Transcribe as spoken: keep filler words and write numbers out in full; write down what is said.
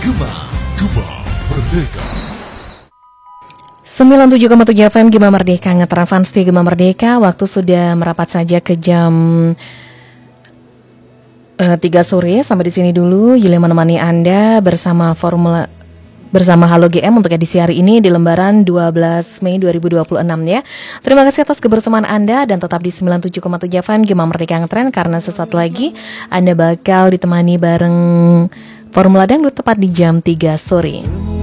Gema, Gema Merdeka. sembilan puluh tujuh koma tujuh F M Gema Merdeka, ngetara fans di Gema Merdeka. Waktu sudah merapat saja ke jam uh, tiga sore. Sampai di sini dulu Yulia menemani Anda bersama Formula bersama Halo G M untuk edisi hari ini di lembaran dua belas Mei dua ribu dua puluh enam ya. Terima kasih atas kebersamaan Anda dan tetap di sembilan puluh tujuh koma tujuh F M Gema Merdeka Ngetren, karena sesaat lagi Anda bakal ditemani bareng Formula Dangdut tepat di jam tiga sore.